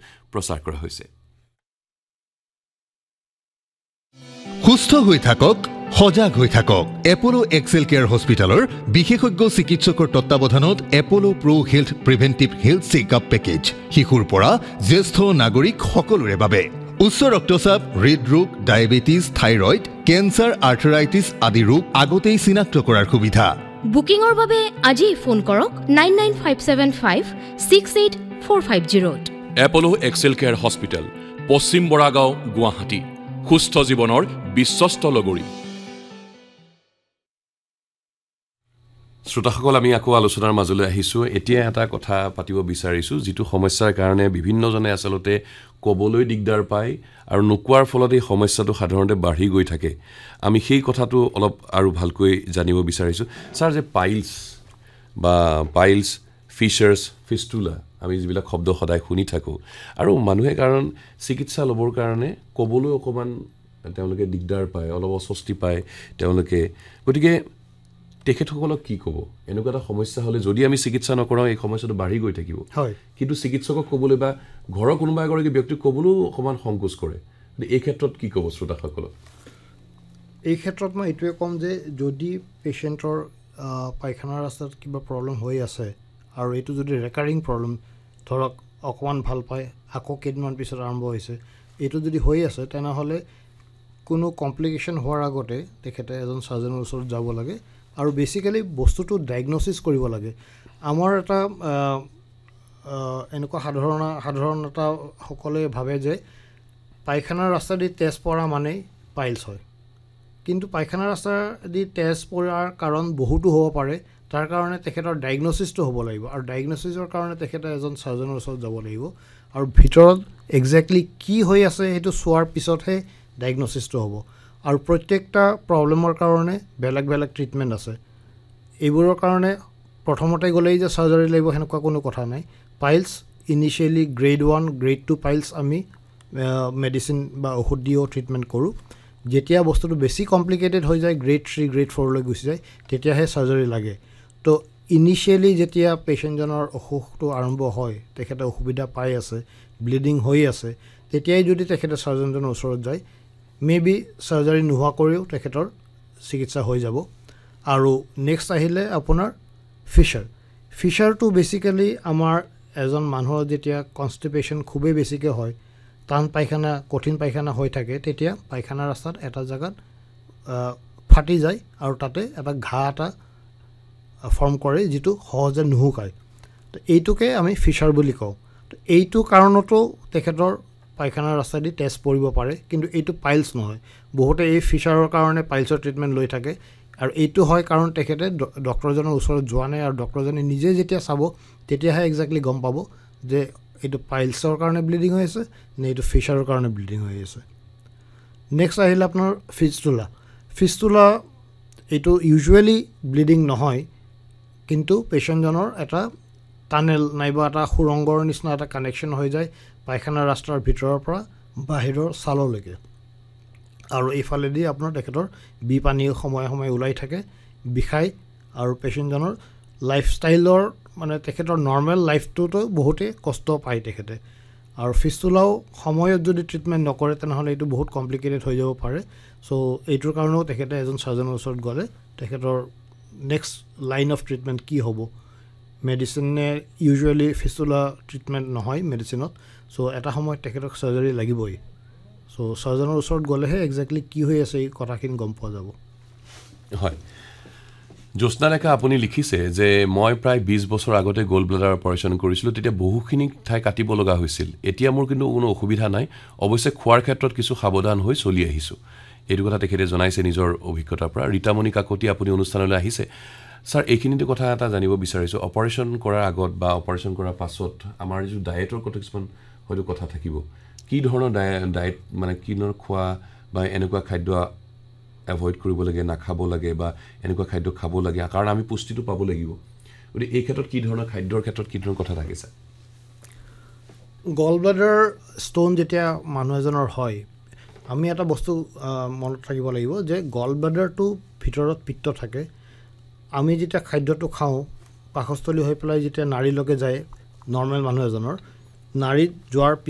প্ৰচাৰ কৰা হৈছে। সুস্থ হৈ থাকক, সজাগ হৈ থাকক। এপলো এক্সেল কেয়াৰ হস্পিটেলৰ বিশেষজ্ঞ চিকিৎসকৰ তত্বাৱধানত এপলো প্ৰ হেল্থ প্ৰিভেন্টিভ হেল্থ চেকআপ পেকেজ শিশুৰ পৰা জ্যেষ্ঠ নাগৰিক সকলোৰে বাবে। উচ্চ ৰক্তচাপ, হৃদৰোগ, ডায়েবেটিছ, থাইৰয়ড, কেঞ্চাৰ, আৰ্থৰাইটিছ আদি ৰোগ আগতেই চিনাক্ত কৰাৰ সুবিধা। বুকিঙৰ বাবে আজি ফোন কৰক 9957568450। এপলো এক্সেল কেয়াৰ হস্পিটেল, পশ্চিম বৰাগাঁও, গুৱাহাটী। সুস্থ জীৱনৰ বিশ্বস্ত লগৰী। শ্ৰোতাসকল, আমি আকৌ আলোচনাৰ মাজলৈ আহিছোঁ। এতিয়া এটা কথা পাতিব বিচাৰিছোঁ, যিটো সমস্যাৰ কাৰণে বিভিন্নজনে আচলতে ক'বলৈ দিগদাৰ পায় আৰু নোকোৱাৰ ফলত এই সমস্যাটো সাধাৰণতে বাঢ়ি গৈ থাকে। আমি সেই কথাটো অলপ আৰু ভালকৈ জানিব বিচাৰিছোঁ। ছাৰ, যে পাইলছ, ফিচাৰ্ছ, ফিষ্টুলা, আমি যিবিলাক শব্দ সদায় শুনি থাকোঁ, আৰু মানুহে কাৰণ চিকিৎসা ল'বৰ কাৰণে ক'বলৈ অকণমান তেওঁলোকে দিগদাৰ পায়, অলপ অস্বস্তি পায় তেওঁলোকে। গতিকে তেখেতসকলক কি ক'ব? এনেকুৱা এটা সমস্যা হ'লে যদি আমি চিকিৎসা নকৰাওঁ এই সমস্যাটো বাঢ়ি গৈ থাকিব। হয়, কিন্তু চিকিৎসকক ক'বলৈ বা ঘৰৰ কোনোবা এগৰাকী ব্যক্তিক ক'বলৈও অকণমান সংকোচ কৰে। এই ক্ষেত্ৰত কি ক'ব শ্ৰোতাসকলক? এই ক্ষেত্ৰত মই এইটোৱে ক'ম যে যদি পেচেণ্টৰ পায়খানাৰ ৰাস্তাত কিবা প্ৰব্লেম হৈ আছে আৰু এইটো যদি ৰেকাৰিং প্ৰব্লেম, ধৰক অকণমান ভাল পায় আকৌ কেইদিনমান পিছত আৰম্ভ হৈছে, এইটো যদি হৈ আছে তেনেহ'লে কোনো কমপ্লিকেশ্যন হোৱাৰ আগতে তেখেতে এজন চাৰ্জনৰ ওচৰত যাব লাগে আৰু বেচিকেলি বস্তুটো ডায়েগন'চিছ কৰিব লাগে। আমাৰ এটা এনেকুৱা সাধাৰণ এটা সকলোৱে ভাবে যে পায়খানাৰ ৰাস্তা দি তেজ পৰা মানেই পাইলছ হয়, কিন্তু পায়খানাৰ ৰাস্তা দি তেজ পৰাৰ কাৰণ বহুতো হ'ব পাৰে। তাৰ কাৰণে তেখেতৰ ডায়েগন'চিছটো হ'ব লাগিব আৰু ডায়েগন'চিছৰ কাৰণে তেখেতে এজন চাৰ্জনৰ ওচৰত যাব লাগিব আৰু ভিতৰত একজেক্টলি কি হৈ আছে সেইটো চোৱাৰ পিছতহে ডায়েগন'চিছটো হ'ব। আৰু প্ৰত্যেকটা প্ৰব্লেমৰ কাৰণে বেলেগ বেলেগ ট্ৰিটমেণ্ট আছে। এইবোৰৰ কাৰণে প্ৰথমতে গ'লেই যে চাৰ্জাৰী লাগিব সেনেকুৱা কোনো কথা নাই। Piles initially grade 1, grade 2 piles আমি মেডিচিন বা ঔষধ দিও ট্ৰিটমেণ্ট কৰোঁ। যেতিয়া বস্তুটো বেছি কমপ্লিকেটেড হৈ যায়, গ্ৰেড 3, গ্ৰেড 4লৈ গুচি যায়, তেতিয়াহে চাৰ্জাৰী লাগে। তো ইনিচিয়েলি যেতিয়া পেচেণ্টজনৰ অসুখটো আৰম্ভ হয়, তেখেতে অসুবিধা পাই আছে, ব্লিডিং হৈ আছে, তেতিয়াই যদি তেখেতে চাৰ্জনজনৰ ওচৰত যায়, মেবি চাৰ্জাৰী নোহোৱা কৰিও তেখেতৰ চিকিৎসা হৈ যাব। আৰু নেক্সট আহিলে আপোনাৰ ফিচাৰটো বেচিকেলি আমাৰ এজন মানুহৰ যেতিয়া কনষ্টিপেশ্যন খুবেই বেছিকৈ হয়, কঠিন পায়খানা হৈ থাকে, তেতিয়া পায়খানা ৰাস্তাত এটা জেগাত ফাটি যায় আৰু তাতে এটা ঘাঁ এটা ফৰ্ম কৰে যিটো সহজে নুশুকায়। তো এইটোকে আমি ফিচাৰ বুলি কওঁ। তো এইটো কাৰণতো তেখেতৰ পায়খানাৰ ৰাস্তা দি তেজ পৰিব পাৰে, কিন্তু এইটো পাইলছ নহয়। বহুতে এই ফিচাৰৰ কাৰণে পাইলছৰ ট্ৰিটমেণ্ট লৈ থাকে আৰু এইটো হয় কাৰণ তেখেতে ডক্টৰজনৰ ওচৰত যোৱা নাই আৰু ডক্টৰজনে নিজে যেতিয়া চাব তেতিয়াহে একজেক্টলি গম পাব যে এইটো পাইলছৰ কাৰণে ব্লিডিং হৈ আছে নে এইটো ফিচাৰৰ কাৰণে ব্লিডিং হৈ আছে। নেক্সট আহিলে আপোনাৰ ফিষ্টুলা এইটো ইউজুৱেলি ব্লিডিং নহয়, কিন্তু পেচেণ্টজনৰ এটা টানেল নাইবা এটা সুৰংগৰ নিচিনা এটা কানেকশ্যন হৈ যায় পায়খানাৰ ৰাস্তাৰ ভিতৰৰ পৰা বাহিৰৰ ছাললৈকে, আৰু এইফালেদি আপোনাৰ তেখেতৰ পানী সময়ে সময়ে ওলাই থাকে, বিষায় আৰু পেচেণ্টজনৰ লাইফষ্টাইলৰ মানে তেখেতৰ নৰ্মেল লাইফটোতো বহুতেই কষ্ট পায় তেখেতে। আৰু ফিষ্টুলাও সময়ত যদি ট্ৰিটমেণ্ট নকৰে তেনেহ'লে এইটো বহুত কমপ্লিকেটেড হৈ যাব পাৰে। চ' এইটোৰ কাৰণেও তেখেতে এজন চাৰ্জনৰ ওচৰত গ'লে তেখেতৰ নেক্সট লাইন অফ ট্ৰিটমেণ্ট কি হ'ব। মেডিচিনে ইউজুৱেলি ফিষ্টুলা ট্ৰিটমেণ্ট নহয় মেডিচিনত, চ' এটা সময়ত তেখেতক চাৰ্জাৰী লাগিবই। চ' চাৰ্জনৰ ওচৰত গ'লেহে একজেক্টলি কি হৈ আছে এই কথাখিনি গম পোৱা যাব। হয়, জ্যোৎস্না লেখা আপুনি লিখিছে যে মই প্ৰায় 20 বছৰ আগতে গ'ল্ড ব্লাডাৰ অপাৰেশ্যন কৰিছিলোঁ, তেতিয়া বহুখিনি ঠাই কাটিব লগা হৈছিল। এতিয়া মোৰ কিন্তু কোনো অসুবিধা নাই, অৱশ্যে খোৱাৰ ক্ষেত্ৰত কিছু সাৱধান হৈ চলি আহিছোঁ। এইটো কথা তেখেতে জনাইছে নিজৰ অভিজ্ঞতাৰ পৰা। ৰীতামণি কাকতি, আপুনি অনুষ্ঠানলৈ আহিছে। ছাৰ, এইখিনিতে কথা এটা জানিব বিচাৰিছোঁ, অপাৰেশ্যন কৰাৰ আগত বা অপাৰেশ্যন কৰাৰ পাছত আমাৰ যিটো ডায়েটৰ কথা কিছুমান হয়তো কথা থাকিব। কি ধৰণৰ ডায়েট মানে কি ধৰণৰ খোৱা বা এনেকুৱা খাদ্য এভইড কৰিব লাগে, নাখাব লাগে বা এনেকুৱা খাদ্য খাব লাগে, কাৰণ আমি পুষ্টিটো পাব লাগিব। গতিকে এই ক্ষেত্ৰত কি ধৰণৰ খাদ্যৰ ক্ষেত্ৰত কি ধৰণৰ কথা থাকিছে? গল ব্লাডাৰ ষ্ট'ন যেতিয়া মানুহ এজনৰ হয়, আমি এটা বস্তু মনত ৰাখিব লাগিব যে গল ব্লাডাৰটো ভিতৰত পিত্ত থাকে। আমি যেতিয়া খাদ্যটো খাওঁ, পাকস্থলী হৈ পেলাই যেতিয়া নাড়ীলৈকে যায় নৰ্মেল মানুহ এজনৰ, নাড়ীত যোৱাৰ